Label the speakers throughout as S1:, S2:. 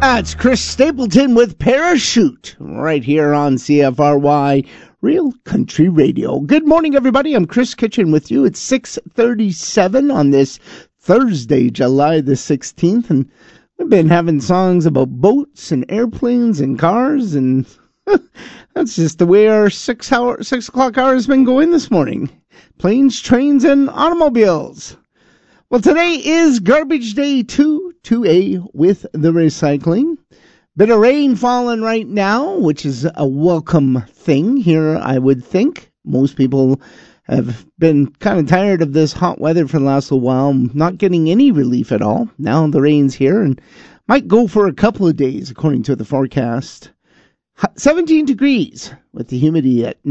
S1: That's Chris Stapleton with Parachute right here on CFRY Real Country Radio. Good morning, everybody. I'm Chris Kitchen with you. It's 6:37 on this Thursday, July the 16th, and we've been having songs about boats and airplanes and cars, and that's just the way our 6 o'clock hour has been going this morning. Planes, trains, and automobiles. Well, today is Garbage Day 2A with the recycling. Bit of rain falling right now, which is a welcome thing here, I would think. Most people have been kind of tired of this hot weather for the last little while, not getting any relief at all. Now the rain's here and might go for a couple of days, according to the forecast. 17 degrees with the humidity at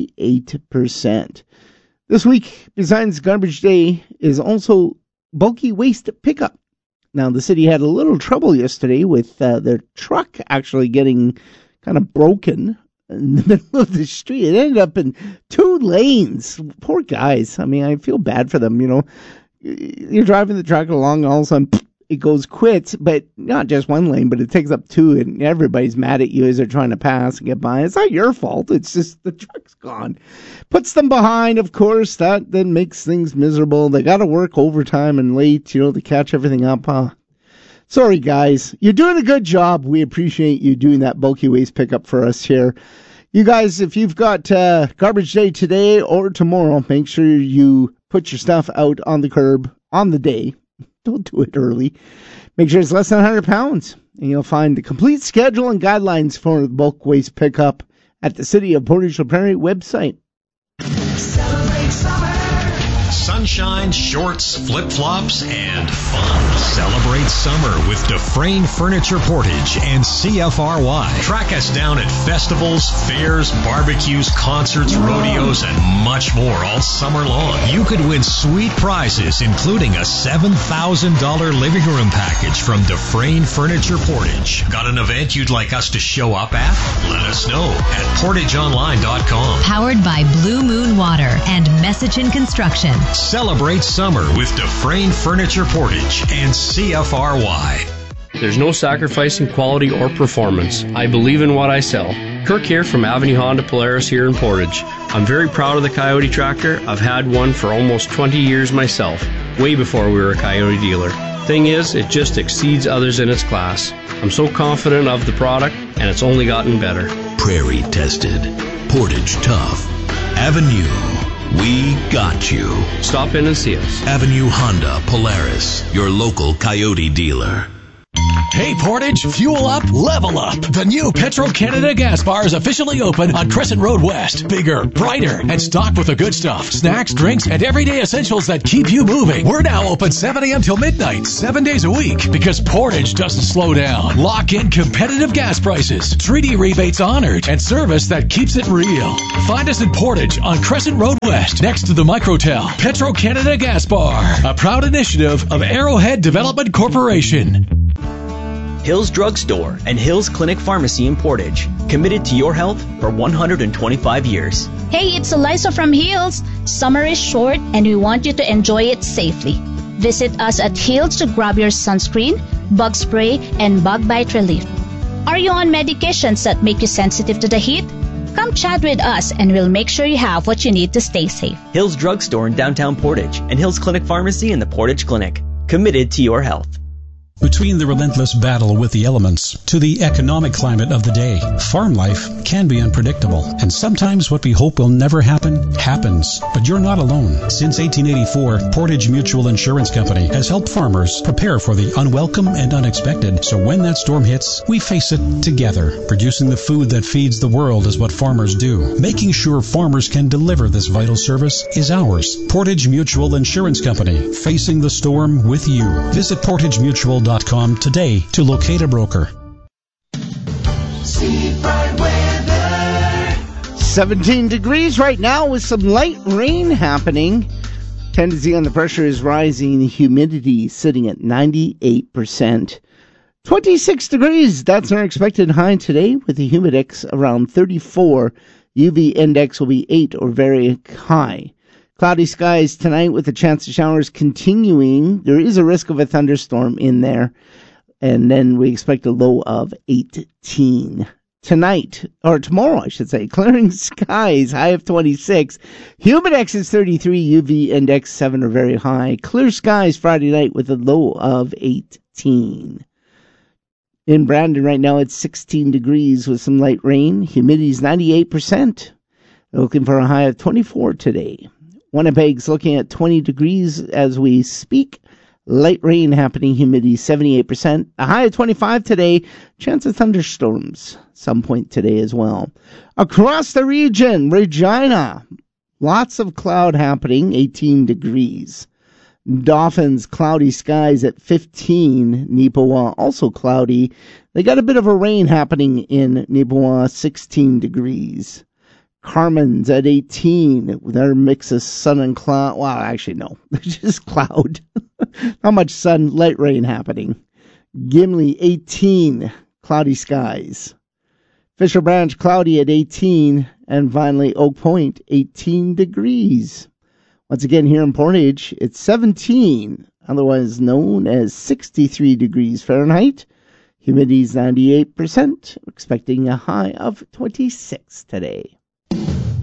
S1: 98%. This week, besides Garbage Day, is also bulky waste pickup. Now, the city had a little trouble yesterday with their truck actually getting kind of broken in the middle of the street. It ended up in 2 lanes. Poor guys. I mean, I feel bad for them, you know. You're driving the truck along, and all of a sudden, it goes quits, but not just 1 lane, but it takes up 2, and everybody's mad at you as they're trying to pass and get by. It's not your fault. It's just the truck's gone. Puts them behind, of course. That then makes things miserable. They got to work overtime and late, you know, to catch everything up. Sorry, guys. You're doing a good job. We appreciate you doing that bulky waste pickup for us here. You guys, if you've got Garbage Day today or tomorrow, make sure you put your stuff out on the curb on the day. Don't do it early. Make sure it's less than 100 pounds. And you'll find the complete schedule and guidelines for bulk waste pickup at the City of Portage La Prairie website.
S2: Celebrate summer. Sunshine, shorts, flip-flops, and fun. Celebrate summer with Dufresne Furniture Portage and CFRY. Track us down at festivals, fairs, barbecues, concerts, rodeos, and much more all summer long. You could win sweet prizes, including a $7,000 living room package from Dufresne Furniture Portage. Got an event you'd like us to show up at? Let us know at portageonline.com.
S3: Powered by Blue Moon Water and Messaging Construction.
S2: Celebrate summer with Dufresne Furniture Portage and CFRY.
S4: There's no sacrificing quality or performance. I believe in what I sell. Kirk here from Avenue Honda Polaris here in Portage. I'm very proud of the Coyote tractor. I've had one for almost 20 years myself, way before we were a Coyote dealer. Thing is, it just exceeds others in its class. I'm so confident of the product, and it's only gotten better.
S5: Prairie tested. Portage tough. Avenue. We got you.
S4: Stop in and see us.
S5: Avenue Honda Polaris, your local Coyote dealer.
S6: Hey Portage, fuel up, level up. The new Petro-Canada gas bar is officially open on Crescent Road West. Bigger, brighter, and stocked with the good stuff. Snacks, drinks, and everyday essentials that keep you moving. We're now open 7 a.m. till midnight, 7 days a week, because Portage doesn't slow down. Lock in competitive gas prices, treaty rebates honored, and service that keeps it real. Find us in Portage on Crescent Road West, next to the Microtel. Petro-Canada Gas Bar, a proud initiative of Arrowhead Development Corporation.
S7: Hills Drug Store and Hills Clinic Pharmacy in Portage. Committed to your health for 125 years.
S8: Hey, it's Eliza from Hills. Summer is short and we want you to enjoy it safely. Visit us at Hills to grab your sunscreen, bug spray, and bug bite relief. Are you on medications that make you sensitive to the heat? Come chat with us and we'll make sure you have what you need to stay safe.
S7: Hills Drug Store in downtown Portage and Hills Clinic Pharmacy in the Portage Clinic. Committed to your health.
S9: Between the relentless battle with the elements to the economic climate of the day, farm life can be unpredictable. And sometimes what we hope will never happen, happens. But you're not alone. Since 1884, Portage Mutual Insurance Company has helped farmers prepare for the unwelcome and unexpected. So when that storm hits, we face it together. Producing the food that feeds the world is what farmers do. Making sure farmers can deliver this vital service is ours. Portage Mutual Insurance Company, facing the storm with you. Visit portagemutual.com today to locate a broker.
S1: 17 degrees right now with some light rain happening. Tendency on the pressure is rising. The humidity sitting at 98%. 26 degrees, that's our expected high today with the humidex around 34. UV index will be 8 or very high. Cloudy skies tonight with a chance of showers continuing. There is a risk of a thunderstorm in there. And then we expect a low of 18. Tonight, or tomorrow, I should say, clearing skies, high of 26. Humidex is 33, UV index 7 or very high. Clear skies Friday night with a low of 18. In Brandon right now, it's 16 degrees with some light rain. Humidity is 98%. They're looking for a high of 24 today. Winnipeg's looking at 20 degrees as we speak. Light rain happening, humidity 78%. A high of 25 today. Chance of thunderstorms some point today as well. Across the region, Regina, lots of cloud happening, 18 degrees. Dauphin's cloudy skies at 15. Neepawa also cloudy. They got a bit of a rain happening in Neepawa, 16 degrees. Carmen's at 18. Their mix of sun and cloud. Well, actually, no. Just cloud. Not much sun, light rain happening. Gimli, 18. Cloudy skies. Fisher Branch, cloudy at 18. And finally, Oak Point, 18 degrees. Once again, here in Portage, it's 17. Otherwise known as 63 degrees Fahrenheit. Humidity is 98%. Expecting a high of 26 today.